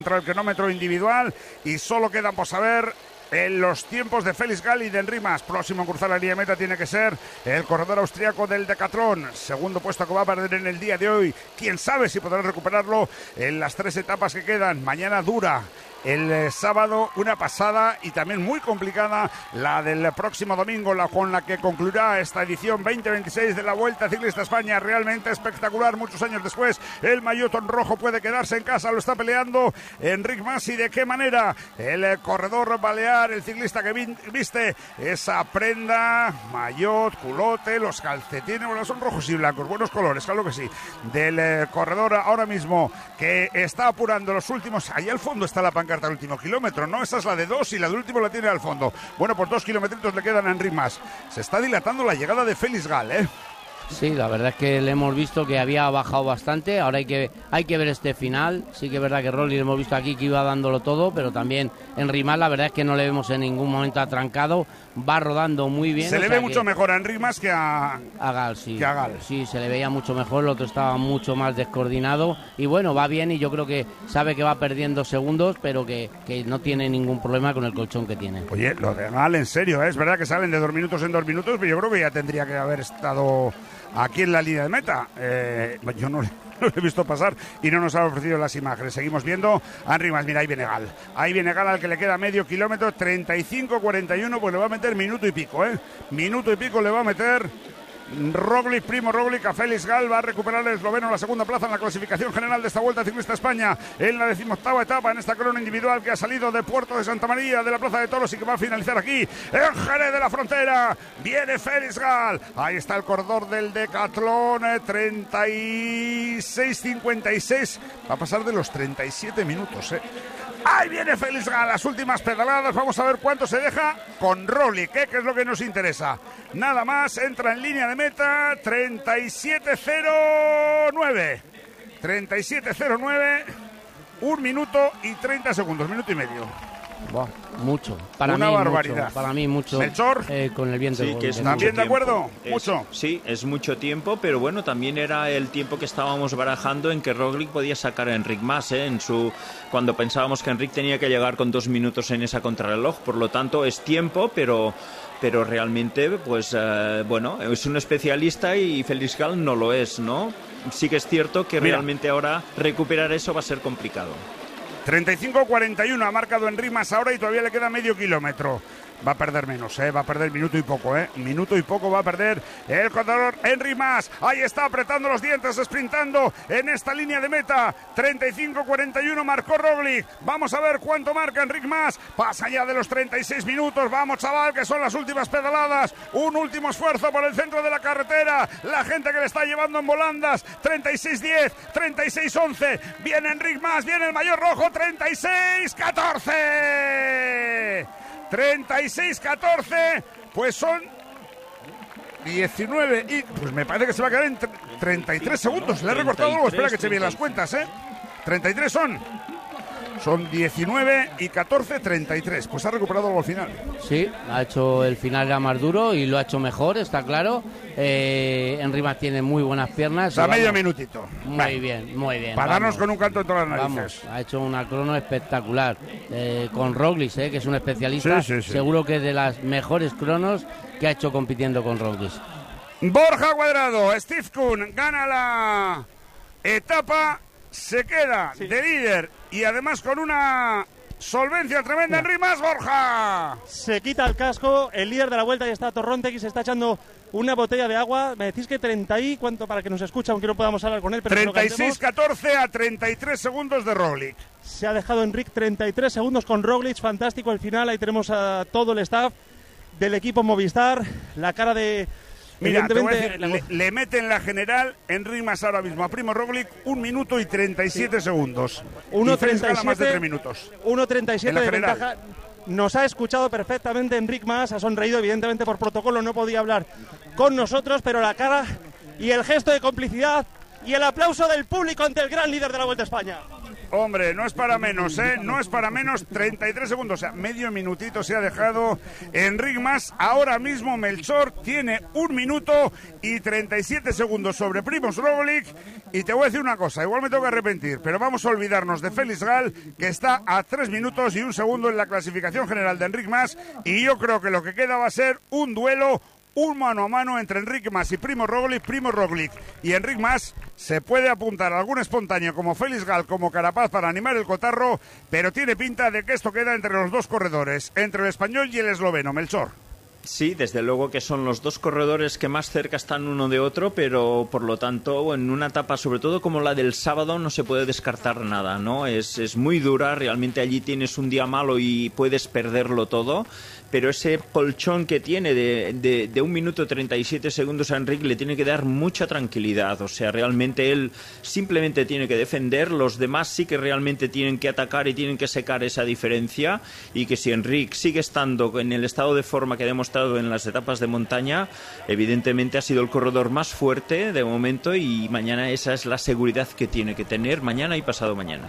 Contra el cronómetro individual y solo quedan por saber en los tiempos de Felix Gall y de Enric Mas. Próximo en cruzar la línea de meta tiene que ser el corredor austriaco del Decathlon. Segundo puesto que va a perder en el día de hoy. Quién sabe si podrá recuperarlo en las 3 etapas que quedan. Mañana dura. El sábado una pasada y también muy complicada la del próximo domingo, con la que concluirá esta edición 2026 de la Vuelta Ciclista España. Realmente espectacular. Muchos años después el maillot rojo puede quedarse en casa, lo está peleando Enric Mas. ¿Y de qué manera? El corredor balear, el ciclista que viste esa prenda, maillot, culote, los calcetines, bueno, son rojos y blancos, buenos colores, claro que sí, del corredor ahora mismo que está apurando los últimos. Ahí al fondo está la pancarta del último kilómetro, ¿no? Esa es la de 2 y la del último la tiene al fondo. Bueno, pues 2 kilometritos le quedan a Enric Mas. Se está dilatando la llegada de Felix Gall, ¿eh? Sí, la verdad es que le hemos visto que había bajado bastante. Ahora hay que ver este final. Sí que es verdad que Roglic hemos visto aquí que iba dándolo todo, pero también Enric Mas la verdad es que no le vemos en ningún momento atrancado. Va rodando muy bien. Se le ve mucho mejor a Enric Mas que a Gall, sí. Que a Gall. Sí, se le veía mucho mejor. El otro estaba mucho más descoordinado. Y bueno, va bien y yo creo que sabe que va perdiendo segundos, pero que no tiene ningún problema con el colchón que tiene. Oye, lo de Gall, en serio, ¿eh? Es verdad que salen de 2 minutos en 2 minutos, pero yo creo que ya tendría que haber estado aquí en la línea de meta. Yo no lo he visto pasar y no nos han ofrecido las imágenes. Seguimos viendo a Enric Mas. Mira, ahí viene Gall. Ahí viene Gall, al que le queda medio kilómetro, 35-41, pues le va a meter minuto y pico, ¿eh? Minuto y pico le va a meter Roglic, Primo Roglic, a Felix Gall. Va a recuperar el esloveno la segunda plaza en la clasificación general de esta Vuelta Ciclista España en la 18ª etapa, en esta crono individual que ha salido de Puerto de Santa María, de la Plaza de Toros, y que va a finalizar aquí en Jerez de la Frontera. Viene Felix Gall. Ahí está el corredor del Decathlon, 36-56. Va a pasar de los 37 minutos, ¿eh? Ahí viene Felix Gall, las últimas pedaladas. Vamos a ver cuánto se deja con Roglic, que es lo que nos interesa. Nada más, entra en línea de meta, 37-09. 37-09, 1 minuto y 30 segundos, minuto y medio. Wow, mucho. Para una mí, barbaridad. Mucho, para mí mucho. Melchor, con el viento. Sí, que es ¿también de acuerdo? Mucho. Sí, es mucho tiempo, pero bueno, también era el tiempo que estábamos barajando en que Roglic podía sacar a Enric Mas, cuando pensábamos que Enric tenía que llegar con 2 minutos en esa contrarreloj. Por lo tanto, es tiempo, pero realmente, pues bueno, es un especialista y Felix Gall no lo es, ¿no? Sí que es cierto que realmente ahora recuperar eso va a ser complicado. 35-41 ha marcado Enric Mas ahora y todavía le queda medio kilómetro. Va a perder menos, va a perder minuto y poco, minuto y poco va a perder el corredor Enric Mas. Ahí está apretando los dientes, sprintando en esta línea de meta. 35-41 marcó Roglic. Vamos a ver cuánto marca Enric Mas. Pasa ya de los 36 minutos. Vamos, chaval, que son las últimas pedaladas. Un último esfuerzo por el centro de la carretera. La gente que le está llevando en volandas. 36-10, 36-11. Viene Enric Mas, viene el maillot rojo. 36-14. 36-14, pues son 19 y pues me parece que se va a quedar en 33 segundos. Le he recortado algo, espera que eche bien las cuentas, 33 son 19 y 14, 33. Pues ha recuperado algo al final. Sí, ha hecho el final ya más duro y lo ha hecho mejor, está claro. Enric Mas tiene muy buenas piernas. A medio minutito. Muy bien. Para darnos con un canto en todas las narices. Ha hecho una crono espectacular. Con Roglic, que es un especialista. Sí. Seguro que es de las mejores cronos que ha hecho compitiendo con Roglic. Borja Cuadrado, Steve Kuhn gana la etapa. Se queda de líder y además con una solvencia tremenda. Enric Mas, Borja. Se quita el casco, el líder de la Vuelta, y está Torrontegui, se está echando una botella de agua. Me decís que 30 y cuánto, para que nos escuche, aunque no podamos hablar con él. 36-14 a 33 segundos de Roglic. Se ha dejado Enric 33 segundos con Roglic, fantástico el final. Ahí tenemos a todo el staff del equipo Movistar, la cara de... Mira, te voy a decir, le meten la general Enric Mas ahora mismo a Primo Roglic 1 minuto y 37 segundos. 1.37 más de 3 minutos. 1.37 de ventaja. Nos ha escuchado perfectamente Enric Mas, ha sonreído, evidentemente por protocolo no podía hablar con nosotros, pero la cara y el gesto de complicidad y el aplauso del público ante el gran líder de la Vuelta a España. Hombre, no es para menos, ¿eh? No es para menos. 33 segundos, o sea, medio minutito se ha dejado Enric Mas. Ahora mismo Melchor tiene 1 minuto y 37 segundos sobre Primož Roglic. Y te voy a decir una cosa, igual me tengo que arrepentir, pero vamos a olvidarnos de Félix Gal, que está a 3 minutos y 1 segundo en la clasificación general de Enric Mas. Y yo creo que lo que queda va a ser un duelo, un mano a mano entre Enric Mas y Primož Roglic y Enric Mas. Se puede apuntar a algún espontáneo como Félix Gal, como Carapaz para animar el cotarro, pero tiene pinta de que esto queda entre los dos corredores, entre el español y el esloveno. Melchor. Sí, desde luego que son los dos corredores que más cerca están uno de otro, pero por lo tanto en una etapa sobre todo como la del sábado no se puede descartar nada, ¿no? Es muy dura, realmente allí tienes un día malo y puedes perderlo todo, pero ese colchón que tiene de 1 minuto 37 segundos a Enric le tiene que dar mucha tranquilidad, o sea, realmente él simplemente tiene que defender, los demás sí que realmente tienen que atacar y tienen que secar esa diferencia, y que si Enric sigue estando en el estado de forma que hemos en las etapas de montaña, evidentemente ha sido el corredor más fuerte de momento, y mañana esa es la seguridad que tiene que tener mañana y pasado mañana.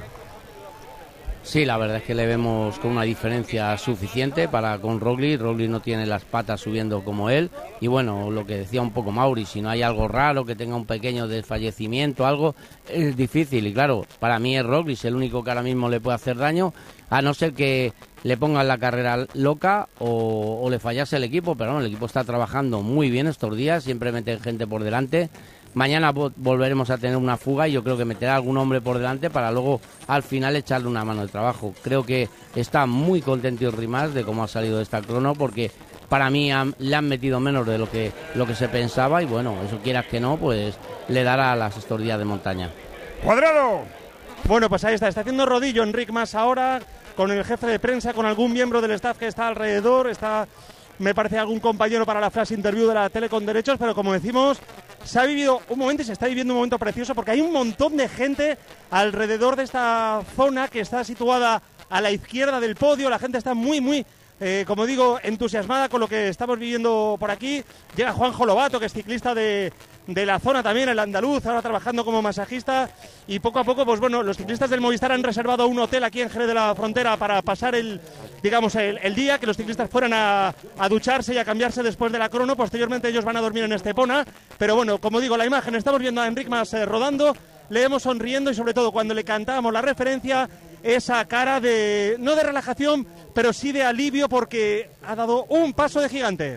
Sí, la verdad es que le vemos con una diferencia suficiente con Roglic. Roglic no tiene las patas subiendo como él, y bueno, lo que decía un poco Mauri, si no hay algo raro, que tenga un pequeño desfallecimiento, algo, es difícil, y claro, para mí es Roglic el único que ahora mismo le puede hacer daño, a no ser que le pongan la carrera loca o le fallase el equipo, pero no, el equipo está trabajando muy bien estos días, siempre meten gente por delante. Mañana volveremos a tener una fuga y yo creo que meterá algún hombre por delante para luego al final echarle una mano de trabajo. Creo que está muy contento Enric Mas de cómo ha salido de esta crono, porque para mí le han metido menos de lo que se pensaba, y bueno, eso quieras que no, pues le dará a estos días de montaña. ¡Cuadrado! Bueno, pues ahí está haciendo rodillo Enric Mas ahora, con el jefe de prensa, con algún miembro del staff que está alrededor, está, me parece, algún compañero para la flash interview de la tele con derechos, pero como decimos, se ha vivido un momento y se está viviendo un momento precioso, porque hay un montón de gente alrededor de esta zona que está situada a la izquierda del podio. La gente está muy, como digo, entusiasmada con lo que estamos viviendo por aquí. Llega Juanjo Lobato, que es ciclista de la zona también, el andaluz, ahora trabajando como masajista, y poco a poco, pues bueno, los ciclistas del Movistar han reservado un hotel aquí en Jerez de la Frontera para pasar el día, que los ciclistas fueran a ducharse y a cambiarse después de la crono. Posteriormente ellos van a dormir en Estepona, pero bueno, como digo, la imagen, estamos viendo a Enric Mas rodando, le vemos sonriendo, y sobre todo cuando le cantábamos la referencia, esa cara de, no de relajación, pero sí de alivio, porque ha dado un paso de gigante.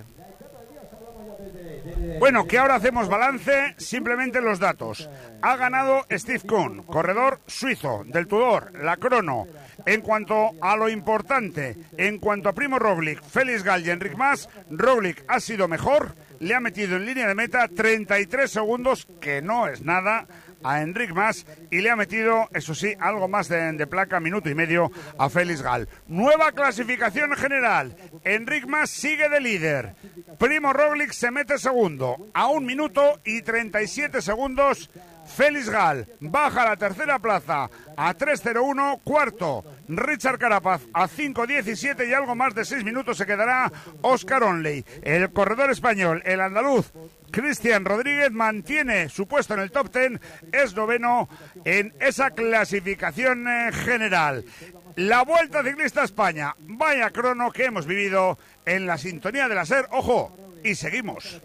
Bueno, que ahora hacemos balance, simplemente los datos. Ha ganado Steve Kuhn, corredor suizo del Tudor, la crono. En cuanto a lo importante, en cuanto a Primož Roglic, Félix Gal y Enric Mas, Roglic ha sido mejor, le ha metido en línea de meta 33 segundos, que no es nada, a Enric Mas, y le ha metido, eso sí, algo más de placa, 1,5 minutos a Félix Gal. Nueva clasificación general. Enric Mas sigue de líder. Primož Roglic se mete segundo a 1 minuto y 37 segundos. Félix Gal baja a la tercera plaza a 3:01. Cuarto, Richard Carapaz a 5:17, y algo más de 6 minutos se quedará Oscar Onley. El corredor español, el andaluz Cristian Rodríguez, mantiene su puesto en el top 10, es noveno en esa clasificación general. La Vuelta Ciclista a España, vaya crono que hemos vivido en la sintonía de la SER. ¡Ojo! Y seguimos.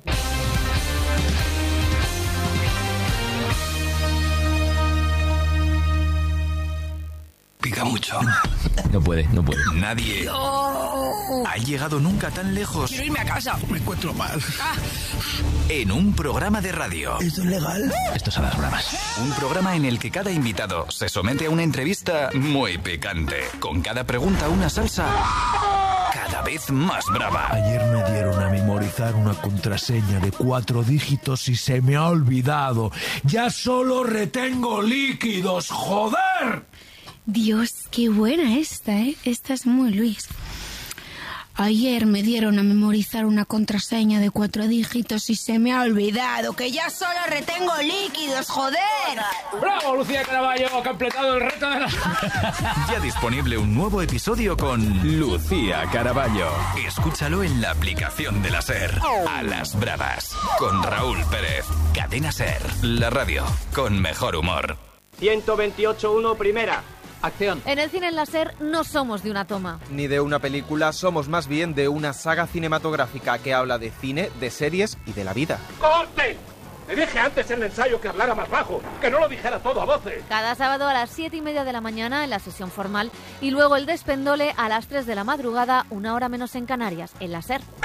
Pica mucho. No puede. Nadie ha llegado nunca tan lejos. Quiero irme a casa. Me encuentro mal. En un programa de radio. ¿Esto es legal? Esto es a las bravas. Un programa en el que cada invitado se somete a una entrevista muy picante. Con cada pregunta una salsa cada vez más brava. Ayer me dieron a memorizar una contraseña de 4 dígitos y se me ha olvidado. Ya solo retengo líquidos, ¡joder! Dios, qué buena esta, ¿eh? Esta es muy Luis. Ayer me dieron a memorizar una contraseña de 4 dígitos y se me ha olvidado que ya solo retengo líquidos, joder. ¡Bravo, Lucía Caraballo! Ha completado el reto de la... Ya disponible un nuevo episodio con Lucía Caraballo. Escúchalo en la aplicación de la SER. A las bravas. Con Raúl Pérez. Cadena SER. La radio con mejor humor. 128.1 primera. Acción. En el cine en láser no somos de una toma. Ni de una película, somos más bien de una saga cinematográfica que habla de cine, de series y de la vida. ¡Corte! Te dije antes en el ensayo que hablara más bajo, que no lo dijera todo a voces. Cada sábado a las 7:30 de la mañana en la sesión formal y luego el despendole a las 3 de la madrugada, 1 hora menos en Canarias, en láser.